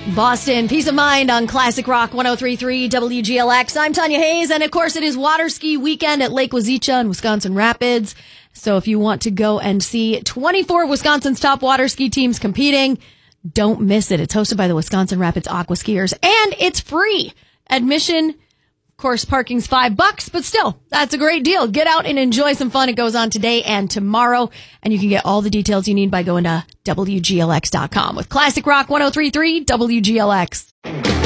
Boston, peace of mind on Classic Rock 103.3 WGLX. I'm Tanya Hayes, and of course it is water ski weekend at Lake Wazeecha in Wisconsin Rapids. So if you want to go and see 24 of Wisconsin's top water ski teams competing, don't miss it. It's hosted by the Wisconsin Rapids Aqua Skiers, and it's free. Admission, of course, parking's $5, but still, that's a great deal. Get out and enjoy some fun. It goes on today and tomorrow, and you can get all the details you need by going to WGLX.com with Classic Rock 103.3 WGLX.